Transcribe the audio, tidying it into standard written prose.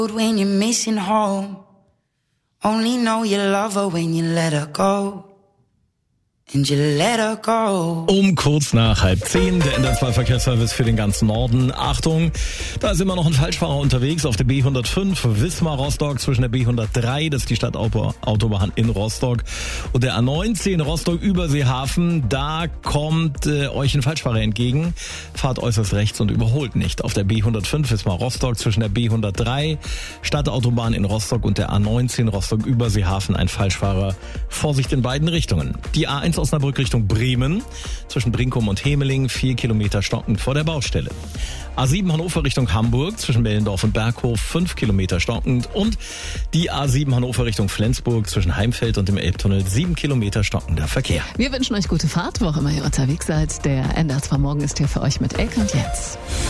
When you're missing home, only know you love her when you let her go. And you let her go. Um kurz nach 9:30 der NDR2-Verkehrsservice für den ganzen Norden. Achtung, da ist immer noch ein Falschfahrer unterwegs auf der B105 Wismar-Rostock zwischen der B103, das ist die Stadtautobahn in Rostock, und der A19 Rostock-Überseehafen. Da kommt euch ein Falschfahrer entgegen. Fahrt äußerst rechts und überholt nicht. Auf der B105 Wismar-Rostock zwischen der B103 Stadtautobahn in Rostock und der A19 Rostock-Überseehafen ein Falschfahrer. Vorsicht in beiden Richtungen. Die A1 Osnabrück Richtung Bremen, zwischen Brinkum und Hemeling, 4 Kilometer stockend vor der Baustelle. A7 Hannover Richtung Hamburg, zwischen Mellendorf und Berghof, 5 Kilometer stockend. Und die A7 Hannover Richtung Flensburg, zwischen Heimfeld und dem Elbtunnel, 7 Kilometer stockender Verkehr. Wir wünschen euch gute Fahrt, wo auch immer ihr unterwegs seid. Der NDR2 Morgen ist hier für euch mit Elke und Jens.